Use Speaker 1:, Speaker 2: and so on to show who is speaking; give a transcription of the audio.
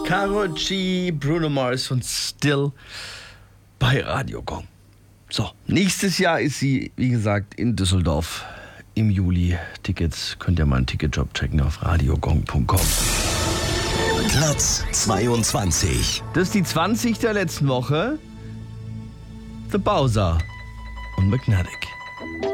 Speaker 1: Karol G, Bruno Mars und Still bei Radio Gong. So, nächstes Jahr ist sie, wie gesagt, in Düsseldorf im Juli. Tickets könnt ihr mal einen Ticketjob checken auf radiogong.com.
Speaker 2: Platz 22.
Speaker 1: Das ist die 20 der letzten Woche. The Bowser und McNaddick.